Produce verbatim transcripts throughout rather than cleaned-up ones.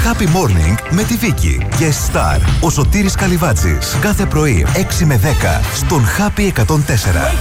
Happy Morning με τη Βίκη. Guest Star ο Σωτήρης Καλυβάτσης. Κάθε πρωί έξι με δέκα στον Happy εκατόν τέσσερα.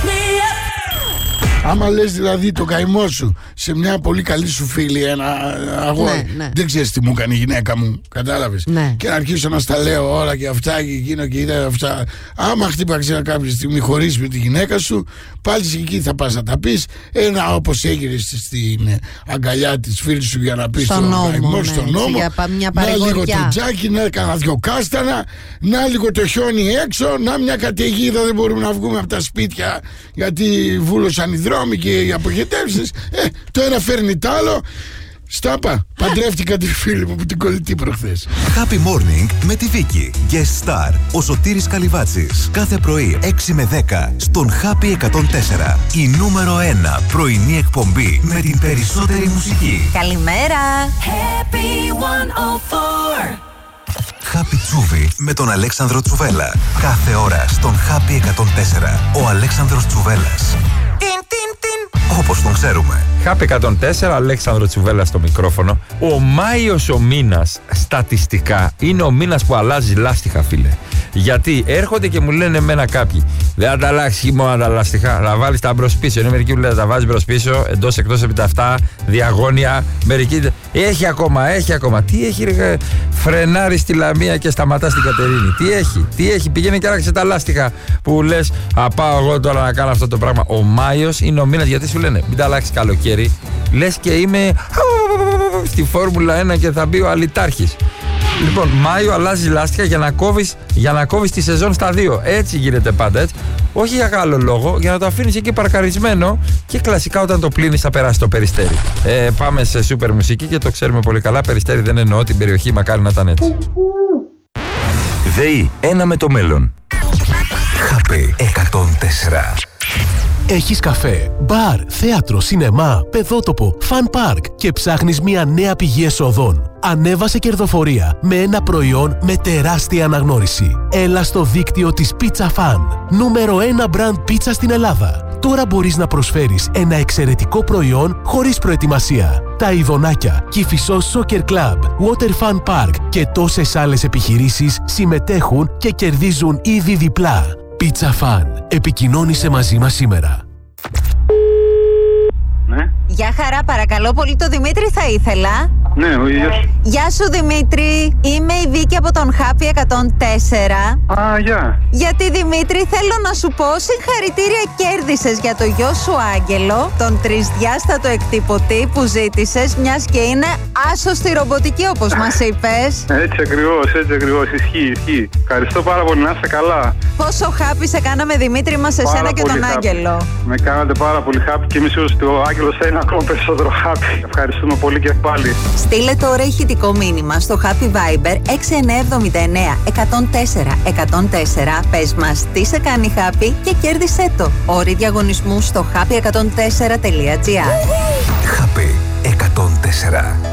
Άμα λες δηλαδή το καημό σου σε μια πολύ καλή σου φίλη, ένα αγόρι, ναι, ναι. δεν ξέρεις τι μου έκανε η γυναίκα μου, κατάλαβες, ναι. και να αρχίσω να στα λέω όλα και αυτά και εκείνο και είδα αυτά. Άμα χτύπαξε κάποια στιγμή χωρίς με τη γυναίκα σου, πάλι εκεί θα πας να τα πεις. Ένα όπως έγινες στην αγκαλιά της φίλης σου για να πεις στον το νόμο, καημό ναι, στον νόμο, να λίγο το τζάκι, να κάνα δυο κάστανα, να λίγο το χιόνι έξω, να μια καταιγίδα, δεν μπορούμε να βγούμε από τα σπίτια γιατί βούλωσαν οι δρόμοι και οι αποχετεύσεις. Ε, το ένα φέρνει τ' άλλο. Στάπα, παντρεύτηκα τη φίλη μου που την κολλητή προχθές. Happy Morning με τη Βίκη. Guest Star ο Σωτήρης Καλυβάτσης. Κάθε πρωί έξι με δέκα στον Happy εκατόν τέσσερα. Η νούμερο ένα πρωινή εκπομπή με την περισσότερη μουσική. Καλημέρα. Happy εκατόν τέσσερα. Happy Τσούβι με τον Αλέξανδρο Τσουβέλα. Κάθε ώρα στον Happy εκατόν τέσσερα. Ο Αλέξανδρος Τσουβέλας. Όπως τον ξέρουμε. Happy εκατόν τέσσερα, Αλέξανδρο Τσουβέλα στο μικρόφωνο. Ο Μάιος ο μήνας, στατιστικά, είναι ο μήνας που αλλάζει λάστιχα, φίλε. Γιατί έρχονται και μου λένε εμένα κάποιοι, δεν θα τα αλλάξει μόνο τα λάστιχα, θα βάλεις τα μπρος πίσω. Είναι μερικοί που λένε, θα βάζεις μπρος πίσω, εντός εκτός επί τα αυτά, διαγώνια. Μερικοί, έχει ακόμα, έχει ακόμα. Τι έχει, ρε, φρενάρει στη Λαμία και σταματά στην Κατερίνη. Τι έχει, τι έχει, πηγαίνει και άραξε τα λάστιχα που λες, α, πάω εγώ τώρα να κάνω αυτό το πράγμα. Ο Μάιος είναι ο μήνας, γιατί σου λένε, μην τα αλλάξει καλοκαίρι. Λες και είμαι στη Φόρμουλα ένα και θα μπει ο αλιτάρχης. Λοιπόν, Μάιο αλλάζει λάστιχα για να κόβεις, για να κόβεις τη σεζόν στα δύο. Έτσι γίνεται πάντα, έτσι. Όχι για άλλο λόγο, για να το αφήνεις εκεί παρκαρισμένο και κλασικά όταν το πλύνεις θα περάσει το Περιστέρι. Ε, πάμε σε σούπερ μουσική και το ξέρουμε πολύ καλά. Περιστέρι δεν εννοώ την περιοχή, μακάρι να ήταν έτσι. ΔΕΗ, ένα με το μέλλον. Happy εκατόν τέσσερα. Έχεις καφέ, μπαρ, θέατρο, σινεμά, παιδότοπο, φαν πάρκ και ψάχνεις μια νέα πηγή εσόδων. Ανέβασε κερδοφορία με ένα προϊόν με τεράστια αναγνώριση. Έλα στο δίκτυο της Pizza Fan, νούμερο ένα brand πίτσα στην Ελλάδα. Τώρα μπορείς να προσφέρεις ένα εξαιρετικό προϊόν χωρίς προετοιμασία. Τα Ιδονάκια, Κηφισός Soccer Club, Water Fun Park και τόσες άλλες επιχειρήσεις συμμετέχουν και κερδίζουν ήδη διπλά. Pizza Fan. Επικοινώνησε μαζί μας σήμερα. Ναι. Γεια χαρά, παρακαλώ πολύ, το Δημήτρη θα ήθελα. Ναι, ο ίδιος. Γεια σου Δημήτρη, είμαι η Βίκη από τον Happy εκατόν τέσσερα. Α, γεια. Γιατί Δημήτρη θέλω να σου πω συγχαρητήρια, κέρδισες για το γιο σου Άγγελο τον τρισδιάστατο εκτυπωτή που ζήτησες, μιας και είναι άσο στη ρομποτική όπως μας είπες. Έτσι ακριβώς, έτσι ακριβώς, ισχύει, ισχύει. Ευχαριστώ πάρα πολύ, να είστε καλά. Πόσο happy σε κάναμε Δημήτρη μας εσένα και τον happy. Άγγελο. Με κάνατε πάρα πολύ happy και εμείς ότι ο Άγγελος θα είναι ακόμα περισσότερο happy. Ευχαριστούμε πολύ και πάλι. Στείλε τώρα ηχητικό μήνυμα στο Happy Viber έξι εννιά εβδομήντα εννέα εκατόν τέσσερα εκατόν τέσσερα. Πες μας τι σε κάνει happy και κέρδισέ το. Όροι διαγωνισμού στο happy εκατόν τέσσερα τελεία τζι άρ. Happy εκατόν τέσσερα.